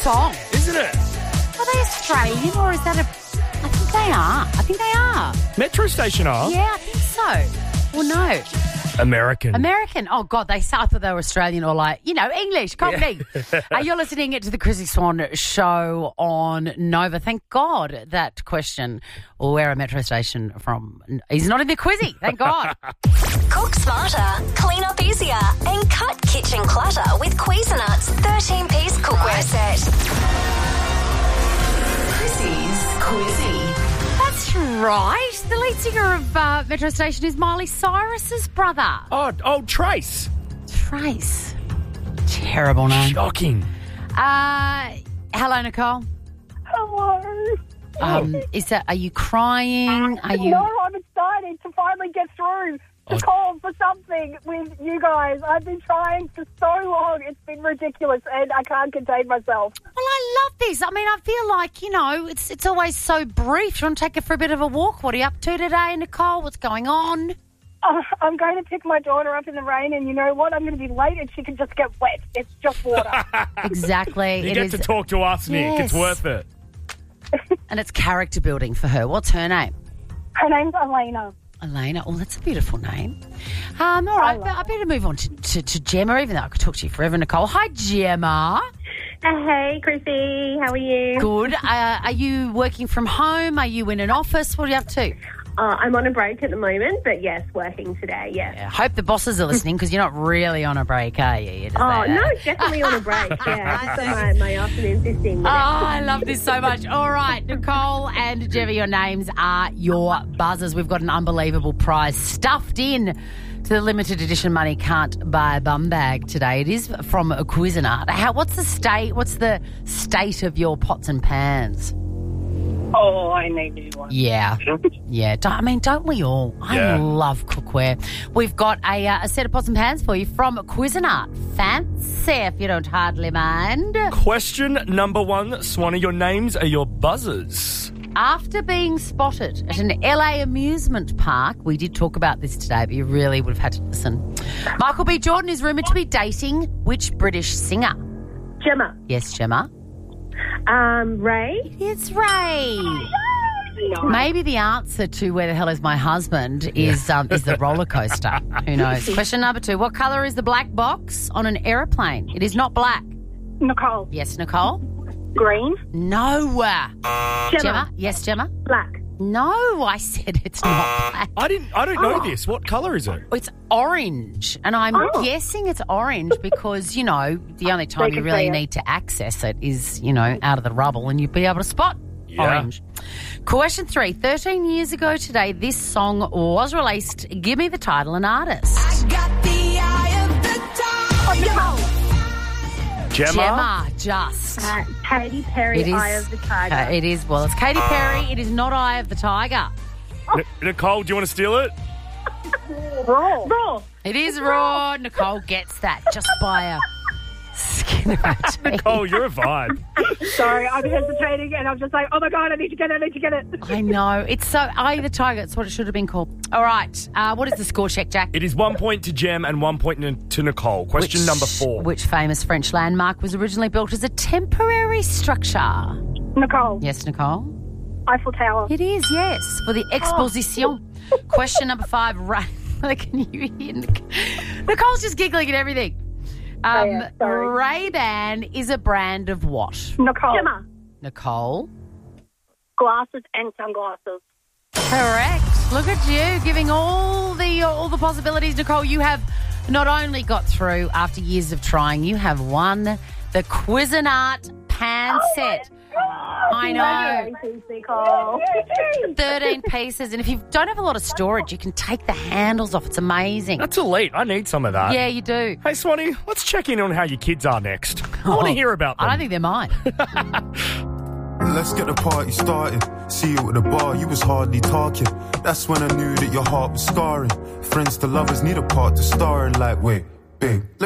song. Isn't it? Are they Australian or is that a... I think they are. I think they are. Metro station are? Yeah, I think so. Well, no. American. Oh, God, I thought they were Australian or English. Comedy. You're listening to the Chrissy Swan show on Nova. Thank God that question, or where a metro station from, is not in the quizzy. Thank God. Cook smarter, clean up easier, and cut kitchen clutter with Cuisinart's 13-piece cookware set. Chrissy's Quizzy. That's right. The lead singer of Metro Station is Miley Cyrus's brother. Oh, Trace. Trace. Terrible name. Shocking. Hello, Nicole. Hello. Are you crying? Are you? No, I'm excited to finally get through to call for something with you guys. I've been trying for so long. It's been ridiculous and I can't contain myself. Well, I love this. I mean, I feel like, it's always so brief. You want to take her for a bit of a walk? What are you up to today, Nicole? What's going on? I'm going to pick my daughter up in the rain and you know what? I'm going to be late and she can just get wet. It's just water. Exactly. You get to talk to us, Nick. Yes. It's worth it. And it's character building for her. What's her name? Her name's Elena. Elena. Oh, that's a beautiful name. All right, I better move on to Gemma, even though I could talk to you forever, Nicole. Hi, Gemma. Hey, Chrissy. How are you? Good. Are you working from home? Are you in an office? What are you up to? I'm on a break at the moment, but yes, working today, yes. Yeah, hope the bosses are listening because you're not really on a break, are you? No, definitely on a break, yeah. So my afternoon fisting. I love this so much. All right, Nicole and Gemma, your names are your buzzers. We've got an unbelievable prize stuffed in to the limited edition Money Can't Buy a Bum Bag today. It is from Cuisinart. What's the state of your pots and pans? Oh, I need new one. Yeah. Don't we all? I love cookware. We've got a set of pots and pans for you from Cuisinart. Fancy if you don't hardly mind. Question number 1, Swanee, your names are your buzzers. After being spotted at an LA amusement park, we did talk about this today, but you really would have had to listen. Michael B. Jordan is rumoured to be dating which British singer? Gemma. Yes, Gemma. Ray. It's Ray. Maybe the answer to where the hell is my husband is the roller coaster. Who knows? Question number 2. What colour is the black box on an aeroplane? It is not black. Nicole. Yes, Nicole. Green. No. Gemma. Yes, Gemma. Black. No, I said it's not black. I don't know this. What colour is it? It's orange, and I'm guessing it's orange because, the only time you really need to access it is, out of the rubble and you'd be able to spot orange. Question 3. 13 years ago today, this song was released. Give me the title and artist. I got the eye of the tiger. Gemma? Just. Katy Perry, It is, Eye of the Tiger. It is. Well, it's Katy Perry. It is not Eye of the Tiger. Nicole, do you want to steal it? Raw. It is Raw. Nicole gets that just by a skin of her teeth. Nicole, you're a vibe. Sorry, I'm hesitating and I'm just like, oh my God, I need to get it. I know. It's so Eye of the Tiger. It's what it should have been called. All right. What is the score check, Jack? It is 1 point to Gem and 1 point to Nicole. Question number 4. Which famous French landmark was originally built as a temporary structure? Nicole. Yes, Nicole. Eiffel Tower. It is, yes, for the Exposition. Question number 5. Can you hear Nicole's just giggling at everything. Ray-Ban is a brand of what? Nicole. Gemma. Nicole. Glasses and sunglasses. Correct. Look at you giving all the possibilities, Nicole. You have not only got through after years of trying, you have won the Cuisinart pan set. I know. Congratulations, Nicole. 13 pieces. And if you don't have a lot of storage, you can take the handles off. It's amazing. That's elite. I need some of that. Yeah, you do. Hey, Swanee, let's check in on how your kids are next. I want to hear about them. I don't think they're mine. Let's get the party started. See you at the bar, you was hardly talking. That's when I knew that your heart was scarring. Friends to lovers need a part to star in, like, wait, babe.